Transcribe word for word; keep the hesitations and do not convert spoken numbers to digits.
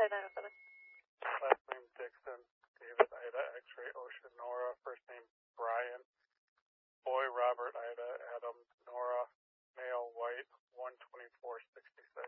five nine oh seven. Last name Dixon, David Ida, X-ray Ocean Nora. First name Brian. Boy Robert Ida, Adam Nora. Male white, one twenty-four sixty-six.